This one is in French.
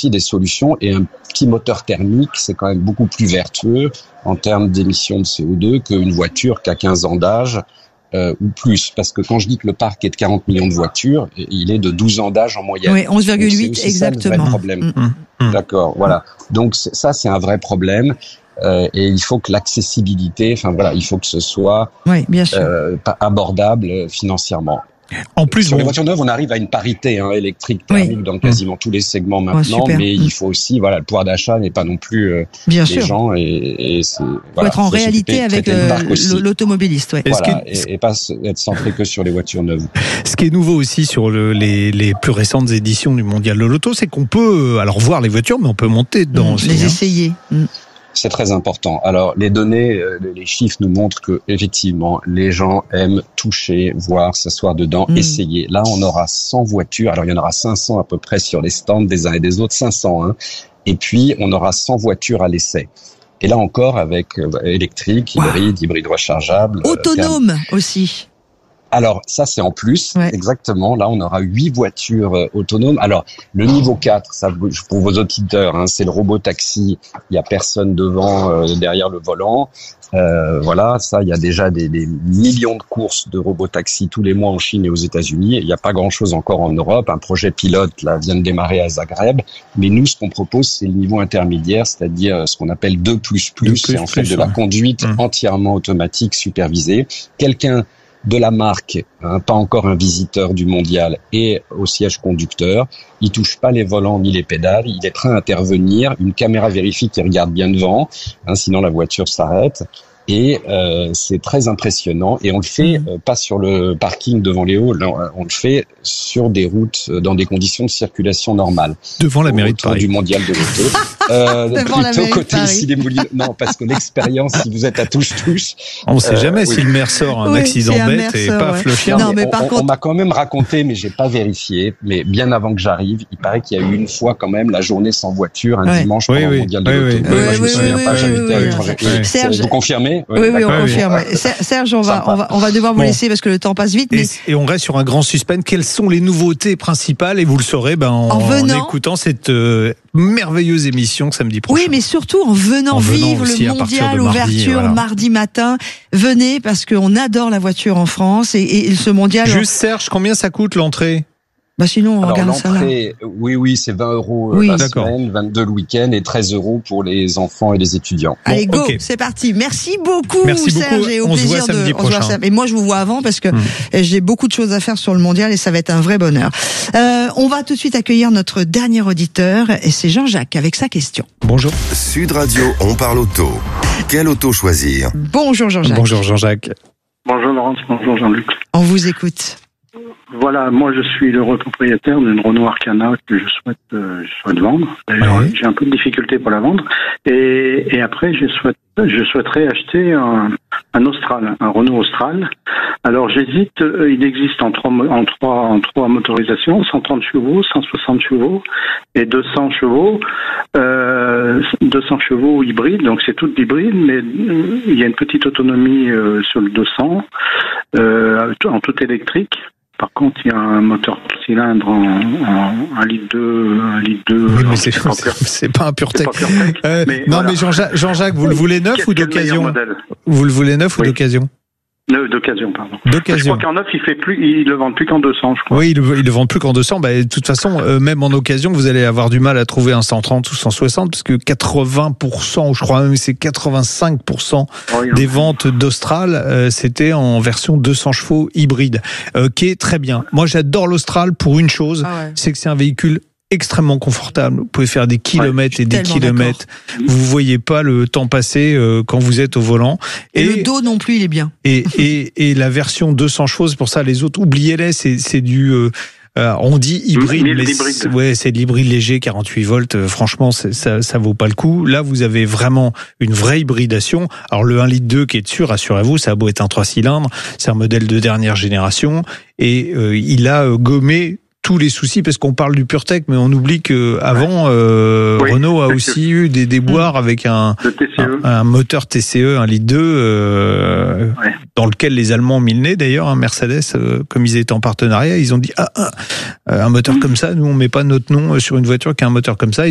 aussi des solutions, et un petit moteur thermique, c'est quand même beaucoup plus vertueux en termes d'émissions de CO2 qu'une voiture qui a 15 ans d'âge ou plus. Parce que quand je dis que le parc est de 40 millions de voitures, il est de 12 ans d'âge en moyenne. Oui, 11,8 c'est exactement. Ça le vrai problème. D'accord, voilà. Donc ça, c'est un vrai problème. Et il faut que l'accessibilité, il faut que ce soit bien sûr. abordable financièrement. En plus, sur les voitures neuves, on arrive à une parité électrique, thermique dans quasiment tous les segments maintenant, mais il faut aussi, le pouvoir d'achat n'est pas non plus bien les sûr. gens, et c'est faut être en réalité avec l'automobiliste, et pas être centré que sur les voitures neuves. Ce qui est nouveau aussi sur les plus récentes éditions du Mondial de l'Auto, c'est qu'on peut voir les voitures, mais on peut monter dedans aussi. Les essayer. C'est très important. Alors, les données, les chiffres nous montrent que, effectivement, les gens aiment toucher, voir, s'asseoir dedans, essayer. Là, on aura 100 voitures. Alors, il y en aura 500 à peu près sur les stands des uns et des autres, 500, Et puis, on aura 100 voitures à l'essai. Et là encore, avec électrique, hybride rechargeable. Autonome aussi. Alors, ça, c'est en plus, exactement. Là, on aura 8 voitures autonomes. Alors, le niveau 4, ça, pour vos auditeurs, c'est le robot taxi. Il n'y a personne devant, derrière le volant. Ça, il y a déjà des millions de courses de robots taxi tous les mois en Chine et aux États-Unis. Il n'y a pas grand-chose encore en Europe. Un projet pilote, là, vient de démarrer à Zagreb. Mais nous, ce qu'on propose, c'est le niveau intermédiaire, c'est-à-dire ce qu'on appelle 2++. C'est en fait de la conduite entièrement automatique, supervisée. Quelqu'un de la marque, pas encore un visiteur du mondial, et au siège conducteur, il touche pas les volants ni les pédales, il est prêt à intervenir, une caméra vérifie qu'il regarde bien devant, sinon la voiture s'arrête, et c'est très impressionnant, et on le fait pas sur le parking devant les halls, on le fait sur des routes dans des conditions de circulation normales. Devant la mairie de Paris. Du mondial de l'auto. Plutôt côté ici des Moulineaux. Non, parce que l'expérience, si vous êtes à touche. On sait jamais si le maire sort un accident bête et paf, le chien. Non, mais par contre, on m'a quand même raconté, mais j'ai pas vérifié, mais bien avant que j'arrive, il paraît qu'il y a eu une fois quand même la journée sans voiture, un dimanche pendant le mondial de l'auto. Moi, je me souviens pas, j'habitais à l'étranger. Serge, vous confirmez? Oui, on confirme. Serge, on va devoir vous laisser parce que le temps passe vite. Et on reste sur un grand suspense. Quelles sont les nouveautés principales? Et vous le saurez en écoutant cette merveilleuse émission samedi prochain. Oui, mais surtout en venant vivre le mondial ouverture mardi matin. Venez parce qu'on adore la voiture en France et ce mondial. Juste Serge, combien ça coûte l'entrée? Sinon, on regarde ça là. Oui, c'est 20 € la semaine, 22 le week-end et 13 € pour les enfants et les étudiants. Allez, go, c'est parti. Merci beaucoup, Serge, et au plaisir samedi prochain. Et moi, je vous vois avant parce que j'ai beaucoup de choses à faire sur le mondial et ça va être un vrai bonheur. On va tout de suite accueillir notre dernier auditeur et c'est Jean-Jacques avec sa question. Bonjour. Sud Radio, on parle auto. Quelle auto choisir? Bonjour Jean-Jacques. Bonjour Jean-Jacques. Bonjour Laurence, bonjour Jean-Luc. On vous écoute. Voilà, moi je suis l'heureux propriétaire d'une Renault Arcana que je souhaite vendre. D'ailleurs, j'ai un peu de difficulté pour la vendre. Et après, je souhaiterais acheter un Austral, un Renault Austral. Alors j'hésite, il existe en trois motorisations, 130 chevaux, 160 chevaux et 200 chevaux. 200 chevaux hybrides, donc c'est tout hybride, mais il y a une petite autonomie sur le 200, en tout électrique. Par contre, il y a un moteur cylindre en 1,2 litre. Oui, mais c'est pas un PureTech. Mais Jean-Jacques, vous le voulez neuf ou d'occasion? Vous le voulez neuf ou d'occasion? D'occasion, pardon. D'occasion. Je crois qu'en neuf, ils le vendent plus qu'en 200, je crois. Oui, ils le vendent plus qu'en 200. De toute façon, même en occasion, vous allez avoir du mal à trouver un 130 ou 160 parce que 80%, ou je crois même c'est 85% des ventes d'Austral, c'était en version 200 chevaux hybride, qui est très bien. Moi, j'adore l'Austral pour une chose, c'est que c'est un véhicule extrêmement confortable. Vous pouvez faire des kilomètres et des kilomètres. Vous voyez pas le temps passer quand vous êtes au volant. Et le dos non plus, il est bien. Et la version 200 chevaux, c'est pour ça les autres, oubliez-les, c'est du on dit hybride, mais c'est de l'hybride léger, 48 volts. Franchement, ça vaut pas le coup. Là, vous avez vraiment une vraie hybridation. Alors le 1,2 litre qui est dessus, rassurez-vous, ça a beau être un 3 cylindres, c'est un modèle de dernière génération et il a gommé tous les soucis, parce qu'on parle du PureTech, mais on oublie que avant Renault a aussi eu des déboires avec un moteur TCE 1,2 litre dans lequel les Allemands ont mis le nez d'ailleurs, Mercedes, comme ils étaient en partenariat, ils ont dit un moteur comme ça, nous on met pas notre nom sur une voiture qui a un moteur comme ça.